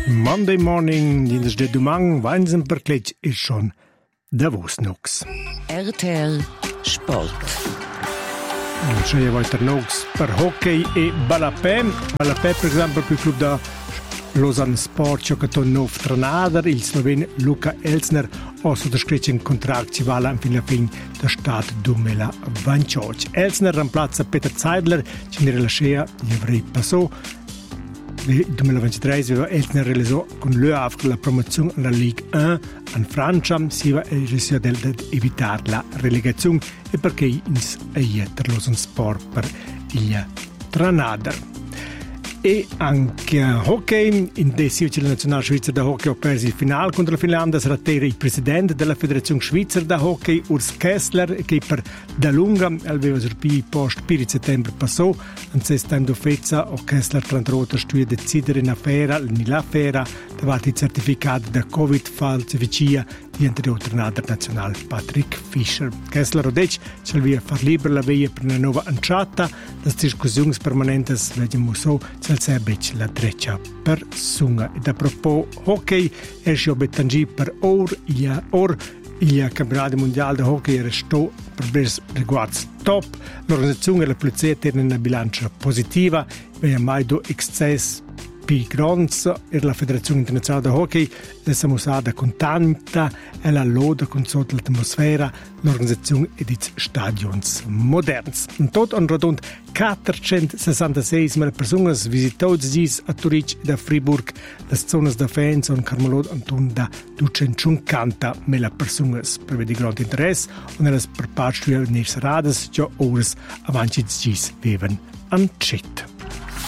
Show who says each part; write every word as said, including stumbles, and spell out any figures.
Speaker 1: Monday morning, dins de dumang, vainsen per cletg is schon Davos Nux.
Speaker 2: R T L Sport.
Speaker 1: C'è weiter Nux per hockey e balapè. Balapè, per esempio, il club da Lausanne Sport giocaton nov trenader, il sloven Luka Elsner ha sottoscritto un contratto che vale fino alla fine dell'estate duemilaventotto. Elsner reemplaza Peter Zeidler, che in relazione gli passò. Nel duemilaventitré aveva Elsner realizzato con Le Havre la promozione alla Ligue uno in Francia, si va a evitare la relegazione e perché ins è per Lausanne Sport per il trenader. E anche hockey, in decisione la nazionale svizzera da hockey ha perso il finale contro la Finlandia. Sarà il presidente della federazione svizzera da hockey, Urs Kessler, che per da lunga aveva sorpì post per settembre passò. In sestem d'offesa o Kessler trantrota studia decidere in affera, nell'affera, davanti il certificato da Covid falsificia di anteriore trenader nazionale Patrick Fischer. Kessler ha detto che aveva far libera la via per una nuova entrata. Le discussioni permanenti vediamo so se il la treccia per sunga. Ed a proposito hockey, esce obetangi per or, il y or, il campionato mondiale di hockey restò per riguardo top. L'organizzazione e la polizia tennero una bilancia positiva, non ha mai do excess più grandi e la Federazione Internazionale di Hockey è stata contenta e la loda con sotto l'atmosfera l'organizzazione e i stadions moderni. In tutto hanno raggiunto quattrocentosessantasei persone visitate a Zurich e a Fribourg. Le zone da fans hanno carmelato intorno da duecentocinquanta persone per vedere grande interesse e nelle per parte delle serate già ore avanti di vivono an cit.